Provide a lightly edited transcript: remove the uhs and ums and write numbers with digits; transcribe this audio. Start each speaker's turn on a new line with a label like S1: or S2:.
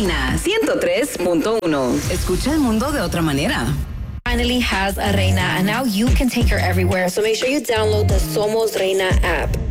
S1: Reina 103.1. Escucha el mundo de otra manera.
S2: Finally has a Reina, and now you can take her everywhere. So make sure you download the Somos Reina app.